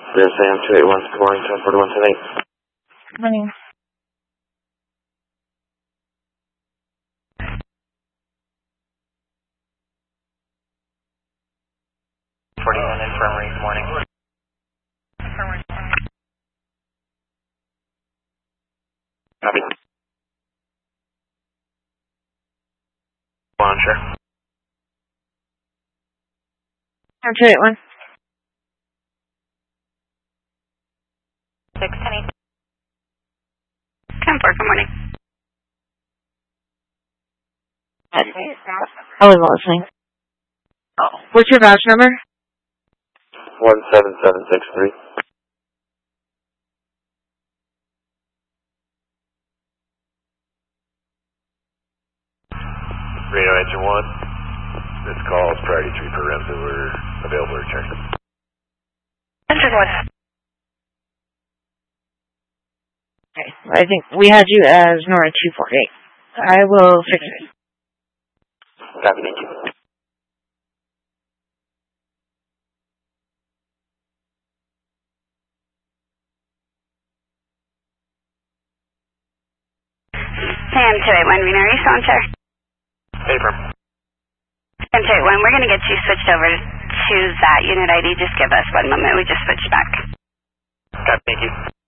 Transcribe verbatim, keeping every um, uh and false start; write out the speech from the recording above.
There's Sam two eight one, good morning, ten forty-one ten eight. Good morning. forty-one Infirmary, good morning. Copy. Launcher. Sam two eight one. six ten eight. ten four, good morning. I wasn't listening. Oh. What's your voucher number? one seven seven six three. Reno Engine one. This call is priority three per Remza. We're available to return. Engine one. Okay. I think we had you as Nora two four eight. I will fix it. Copy, thank you. Sam two eight one, Reno, are you still on chair? Paper. Sam two eight one, we're going to get you switched over to that unit I D. Just give us one moment. We just switched back. Copy, thank you.